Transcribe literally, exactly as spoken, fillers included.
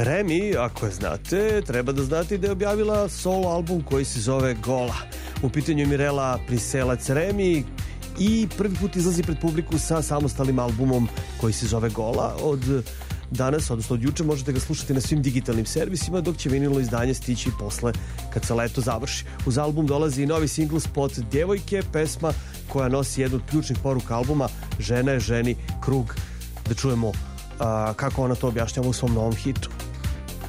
Remi, ako je znate, treba da znate da je objavila solo album koji se zove Gola. U pitanju je Mirela Priselac Remi i prvi put izlazi pred publiku sa samostalnim albumom koji se zove Gola. Od danas, odnosno od juče, možete ga slušati na svim digitalnim servisima, dok će vinilo izdanje stići posle kad se leto završi. Uz album dolazi i novi single spot Djevojke, pesma koja nosi jednu od ključnih poruka albuma Žena je ženi krug. Da čujemo uh, kako ona to objašnjava u svom novom hitu.